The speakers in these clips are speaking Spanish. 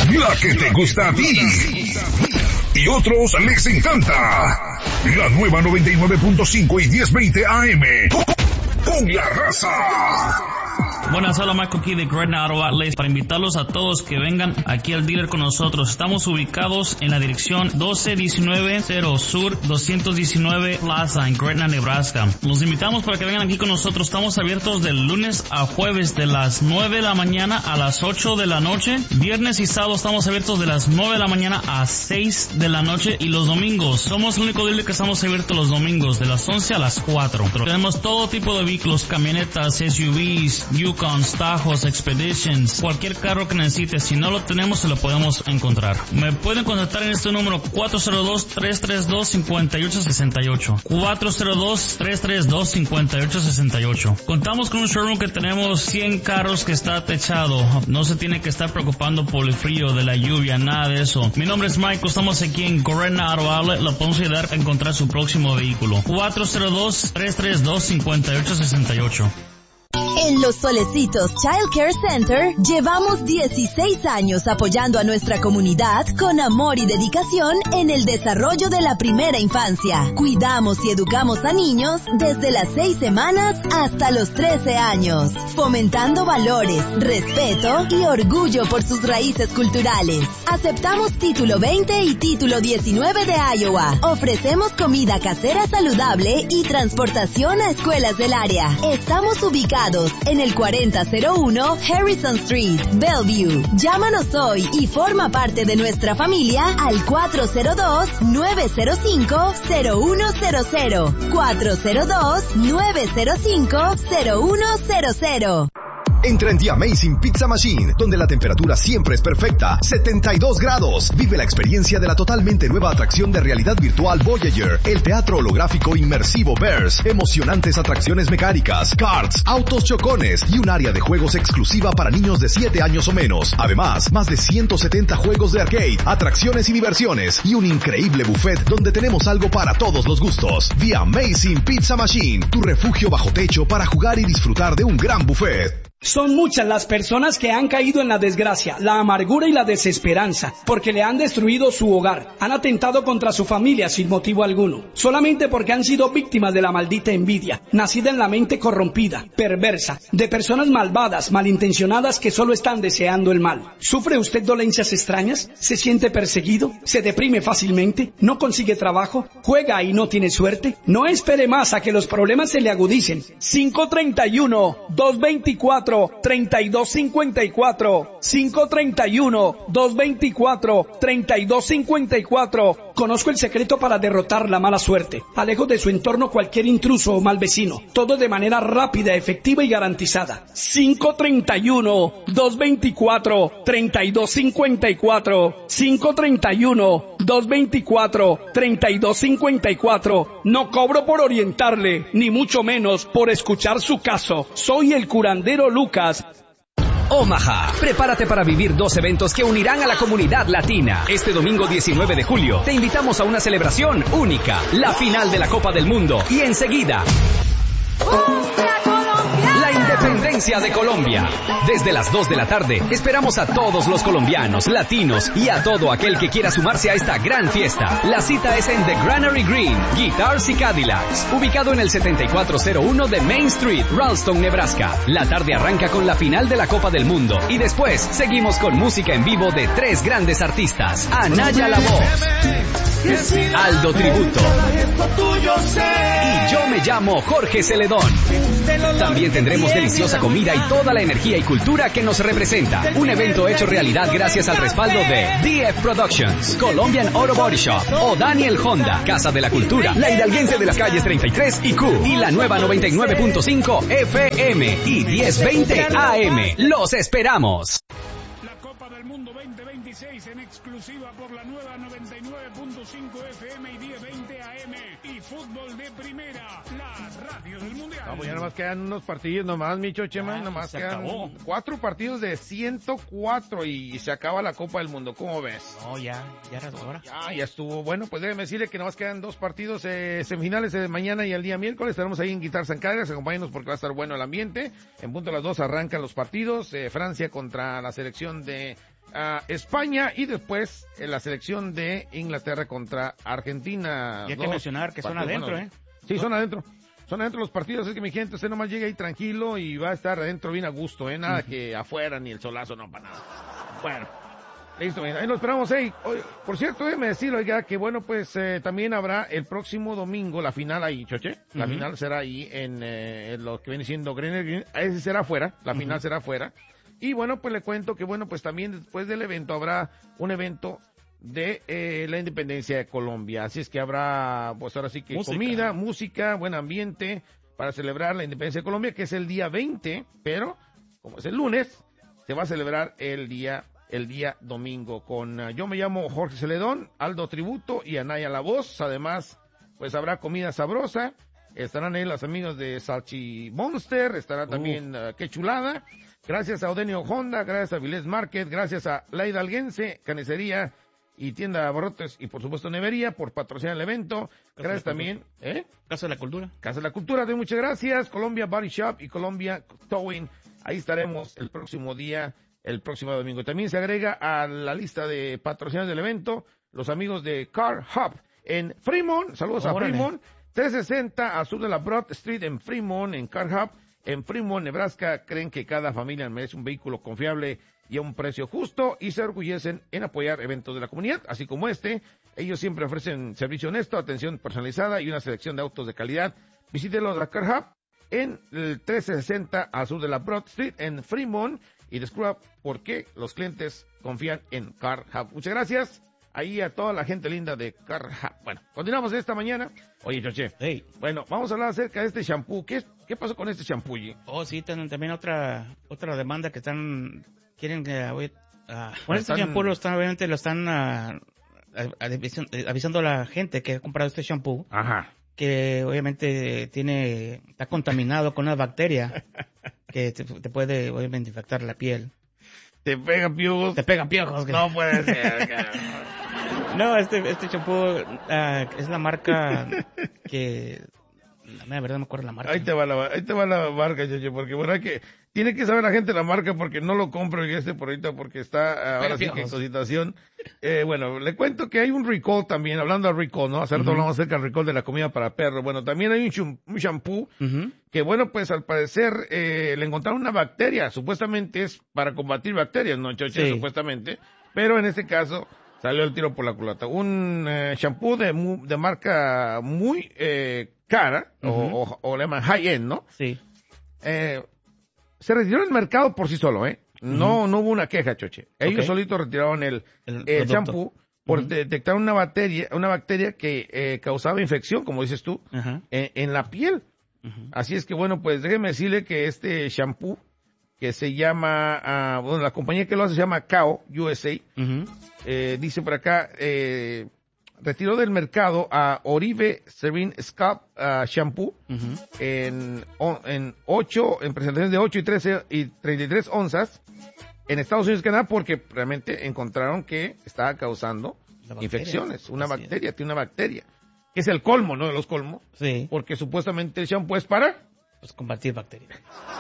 La que te gusta a ti. Y otros les encanta. La nueva 99.5 y 1020 AM. Con la raza. Buenas, hola, Michael aquí de Gretna Auto Outlets para invitarlos a todos que vengan aquí al dealer con nosotros. Estamos ubicados en la dirección 12190 Sur 219 Plaza en Gretna, Nebraska. Los invitamos para que vengan aquí con nosotros. Estamos abiertos de lunes a jueves de las 9 de la mañana a las 8 de la noche. Viernes y sábado estamos abiertos de las 9 de la mañana a 6 de la noche. Y los domingos, somos el único dealer que estamos abiertos los domingos de las 11 a las 4. Pero tenemos todo tipo de vehículos, camionetas, SUVs, Yukons, Tajos, Expeditions, cualquier carro que necesites. Si no lo tenemos, se lo podemos encontrar. Me pueden contactar en este número 402-332-5868. 402-332-5868. Contamos con un showroom que tenemos 100 carros que está techado. No se tiene que estar preocupando por el frío, de la lluvia, nada de eso. Mi nombre es Michael, estamos aquí en Gretna Auto Outlet. Lo podemos ayudar a encontrar su próximo vehículo. 402-332-5868. En Los Solecitos Child Care Center llevamos 16 años apoyando a nuestra comunidad con amor y dedicación en el desarrollo de la primera infancia. Cuidamos y educamos a niños desde las 6 semanas hasta los 13 años, fomentando valores, respeto y orgullo por sus raíces culturales. Aceptamos título 20 y título 19 de Iowa. Ofrecemos comida casera saludable y transportación a escuelas del área. Estamos ubicados en el 4001 Harrison Street, Bellevue. Llámanos hoy y forma parte de nuestra familia al 402-905-0100. 402-905-0100. Entra en The Amazing Pizza Machine, donde la temperatura siempre es perfecta, 72 grados. Vive la experiencia de la totalmente nueva atracción de realidad virtual Voyager, el teatro holográfico inmersivo Bears, emocionantes atracciones mecánicas, karts, autos chocones y un área de juegos exclusiva para niños de 7 años o menos. Además, más de 170 juegos de arcade, atracciones y diversiones y un increíble buffet donde tenemos algo para todos los gustos. The Amazing Pizza Machine, tu refugio bajo techo para jugar y disfrutar de un gran buffet. Son muchas las personas que han caído en la desgracia, la amargura y la desesperanza, porque le han destruido su hogar, han atentado contra su familia sin motivo alguno, solamente porque han sido víctimas de la maldita envidia, nacida en la mente corrompida, perversa, de personas malvadas, malintencionadas que solo están deseando el mal. ¿Sufre usted dolencias extrañas? ¿Se siente perseguido? ¿Se deprime fácilmente? ¿No consigue trabajo? ¿Juega y no tiene suerte? No espere más a que los problemas se le agudicen. 531-224 3254 531-224-3254. Conozco el secreto para derrotar la mala suerte. Alejo de su entorno cualquier intruso o mal vecino. Todo de manera rápida, efectiva y garantizada. 531-224-3254. 531-224-3254. No cobro por orientarle, ni mucho menos por escuchar su caso. Soy el curandero Lucas. Omaha, prepárate para vivir 2 eventos que unirán a la comunidad latina. Este domingo 19 de julio te invitamos a una celebración única, la final de la Copa del Mundo y enseguida la independencia de Colombia. Desde las 2 de la tarde esperamos a todos los colombianos, latinos y a todo aquel que quiera sumarse a esta gran fiesta. La cita es en The Granary Green Guitars y Cadillacs, ubicado en el 7401 de Main Street, Ralston, Nebraska. La tarde arranca con la final de la Copa del Mundo y después seguimos con música en vivo de 3 grandes artistas: Anaya La Voz, Aldo Tributo y yo me llamo Jorge Celedón. También tendremos deliciosa comida y toda la energía y cultura que nos representa. Un evento hecho realidad gracias al respaldo de DF Productions, Colombian Auto Body Shop, o Daniel Honda, Casa de la Cultura, la hidalguense de las calles 33 y Q, y la nueva 99.5 FM y 1020 AM. ¡Los esperamos! La Copa del Mundo 2026 en exclusiva por la nueva 99.5 FM y 1020 AM y fútbol de primera, la radio del mundial. Vamos, ya nomás quedan unos partidos nomás, Micho Chema, nomás quedan 4 partidos de 104 y se acaba la Copa del Mundo. ¿Cómo ves? No, ya era hora. Ya estuvo. Bueno, pues déjeme decirle que nomás quedan 2 partidos semifinales de mañana y el día miércoles. Estaremos ahí en Guitars and Cadillacs. Acompáñenos porque va a estar bueno el ambiente. En punto a las 2 arrancan los partidos. Francia contra la selección de España y después la selección de Inglaterra contra Argentina. Y hay que mencionar que son adentro, Sí, son adentro. Son adentro los partidos, es que mi gente, usted nomás llega ahí tranquilo y va a estar adentro bien a gusto, nada que afuera ni el solazo, no, para nada. Bueno, listo, ahí lo esperamos. Por cierto, déjeme decirlo, oiga, que bueno, pues también habrá el próximo domingo la final ahí, Choche. La final será ahí en lo que viene siendo Green. Ese será afuera, la final será afuera. Y bueno, pues le cuento que bueno, pues también después del evento habrá un evento de la independencia de Colombia. Así es que habrá, pues ahora sí que comida, música, buen ambiente para celebrar la independencia de Colombia, que es el día 20, pero como es el lunes, se va a celebrar el día domingo con yo me llamo Jorge Celedón, Aldo Tributo y Anaya La Voz. Además, pues habrá comida sabrosa. Estarán ahí los amigos de Salchi Monster, estará también Qué Chulada. Gracias a Odenio Honda, gracias a Vilés Market, gracias a Laida Alguense, Carnicería y Tienda de Abarrotes y por supuesto Nevería por patrocinar el evento. Gracias también. Casa de la Cultura. Casa de la Cultura, de muchas gracias. Colombia Body Shop y Colombia Towing. Ahí estaremos el próximo domingo. También se agrega a la lista de patrocinadores del evento los amigos de Car Hub en Fremont. Saludos a Fremont. 360 al sur de la Broad Street en Fremont, en Car Hub. En Fremont, Nebraska, creen que cada familia merece un vehículo confiable y a un precio justo y se orgullecen en apoyar eventos de la comunidad, así como este. Ellos siempre ofrecen servicio honesto, atención personalizada y una selección de autos de calidad. Visítelos a Car Hub en el 360 al sur de la Broad Street en Fremont y descubra por qué los clientes confían en Car Hub. Muchas gracias ahí a toda la gente linda de Car Hub. Bueno, continuamos esta mañana. Oye, Choche. Hey. Bueno, vamos a hablar acerca de este shampoo. ¿Qué pasó con este shampoo, G? Sí, también otra demanda que quieren que con este shampoo obviamente lo están avisando a la gente que ha comprado este shampoo. Ajá. Que obviamente está contaminado con una bacteria que te puede obviamente infectar la piel. Te pegan piojos. No puede ser. No, este shampoo es la marca que... La verdad no me acuerdo la marca. Ahí te va la marca, Choche, porque bueno, tiene que saber la gente la marca porque no lo compro por ahorita porque está ahora sí que en su situación. Bueno, le cuento que hay un recall también, hablando del recall, ¿no? Hace rato hablamos acerca del recall de la comida para perros. Bueno, también hay un shampoo que bueno, pues al parecer le encontraron una bacteria, supuestamente es para combatir bacterias, ¿no, Choche? Sí. Supuestamente, pero en este caso salió el tiro por la culata. Un shampoo de marca muy cara, o le llaman high-end, ¿no? Sí. Se retiró del mercado por sí solo, No hubo una queja, Choche. Ellos solitos retiraron el shampoo por detectar una bacteria que causaba infección, como dices tú, en la piel. Así es que, bueno, pues déjeme decirle que este shampoo, que se llama, la compañía que lo hace se llama Kao USA, dice por acá, retiró del mercado a Oribe Serene Scalp Shampoo en presentaciones de 8 y 13 y 33 onzas en Estados Unidos y Canadá porque realmente encontraron que estaba causando infecciones. Tiene una bacteria. Que es el colmo, ¿no? De los colmos. Sí. Porque supuestamente el shampoo es para... Pues combatir bacterias.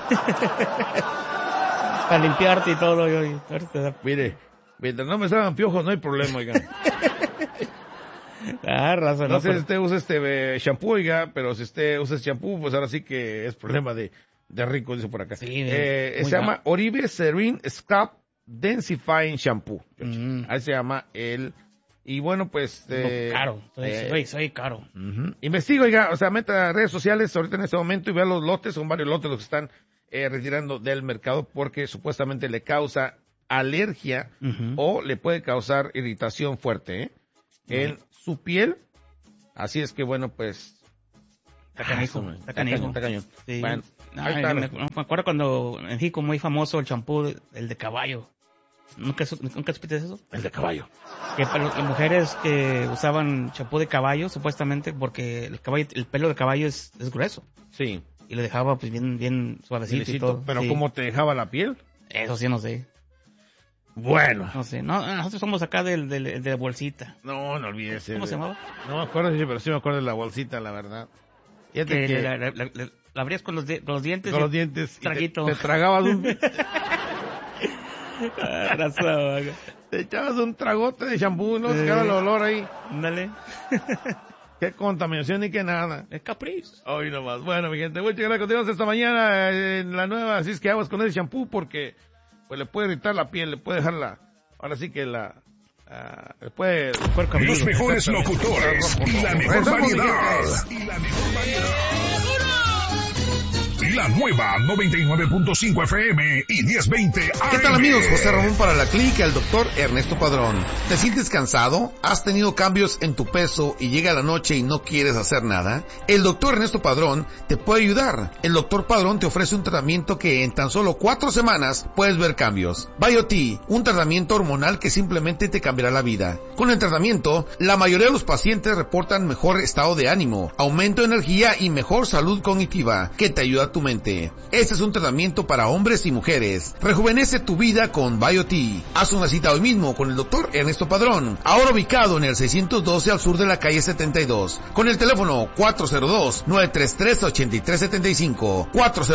Para limpiarte y todo. Mire, mientras no me salgan piojos no hay problema, oigan. Razón, no sé si usted usa este shampoo, oiga, pero si usted usa este shampoo, pues ahora sí que es problema de rico, dice por acá. Sí, se llama Oribe Serene Scalp Densifying Shampoo. Ahí se llama el... Y bueno, pues... caro, soy caro. Investiga, oiga, o sea, meta a redes sociales ahorita en este momento y vea los lotes, son varios lotes los que están retirando del mercado porque supuestamente le causa alergia o le puede causar irritación fuerte, en su piel. Así es que bueno, pues está cañón. Sí. Bueno, me acuerdo cuando en México muy famoso el champú, el de caballo. ¿Nunca supiste eso? El de caballo. Que las mujeres que usaban champú de caballo, supuestamente, porque el pelo de caballo es grueso. Sí. Y lo dejaba pues bien suavecito y todo. Pero ¿cómo te dejaba la piel? Eso sí no sé. Bueno. No sé, nosotros somos acá de la bolsita. No olvides. ¿Cómo se llamaba? No me acuerdo, pero sí me acuerdo de la bolsita, la verdad. Fíjate que la abrías con los dientes. Con los dientes. Traguito. Te tragabas un... Razón. Te echabas un tragote de shampoo, no se quedaba el olor ahí. Ándale. Qué contaminación ni qué nada. Es capricho. Hoy nomás. Bueno, mi gente, muchas gracias. Continuamos esta mañana en la nueva. Así es que aguas con el shampoo porque pues le puede irritar la piel, le puede dejar ahora sí que puede... Los mejores locutores y la mejor variedad. La nueva 99.5 FM y 1020 AM. ¿Qué tal, amigos? José Ramón para la clínica del doctor Ernesto Padrón. ¿Te sientes cansado? ¿Has tenido cambios en tu peso y llega la noche y no quieres hacer nada? El doctor Ernesto Padrón te puede ayudar. El doctor Padrón te ofrece un tratamiento que en tan solo 4 semanas puedes ver cambios. BioT, un tratamiento hormonal que simplemente te cambiará la vida. Con el tratamiento, la mayoría de los pacientes reportan mejor estado de ánimo, aumento de energía y mejor salud cognitiva, que te ayuda a tu mente. Este es un tratamiento para hombres y mujeres. Rejuvenece tu vida con BioT. Haz una cita hoy mismo con el doctor Ernesto Padrón, ahora ubicado en el 612 al sur de la calle 72, con el teléfono 402-933-8375,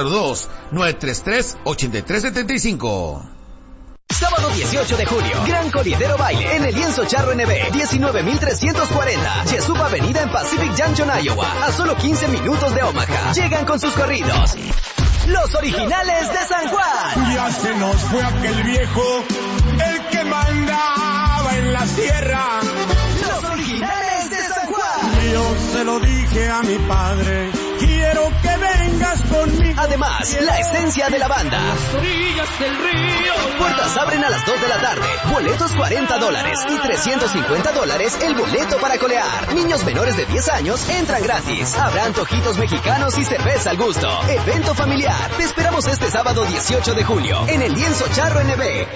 402-933-8375. Sábado 18 de julio, Gran Corridero Baile en el Lienzo Charro NB, 19,340, Jesup Avenida en Pacific Junction, Iowa, a solo 15 minutos de Omaha. Llegan con sus corridos los originales de San Juan. Ya se nos fue aquel viejo, el que mandaba en la sierra. Los originales de San Juan. Yo se lo dije a mi padre, quiero que vengas conmigo. Además, la esencia de la banda. Las orillas del río. Puertas abren a las 2 de la tarde. Boletos $40 y $350 el boleto para colear. Niños menores de 10 años entran gratis. Habrá antojitos mexicanos y cerveza al gusto. Evento familiar. Te esperamos este sábado 18 de julio en el Lienzo Charro NB.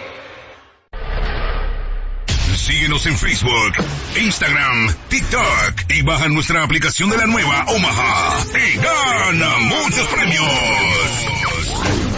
Síguenos en Facebook, Instagram, TikTok y baja nuestra aplicación de la nueva Omaha. ¡Venga!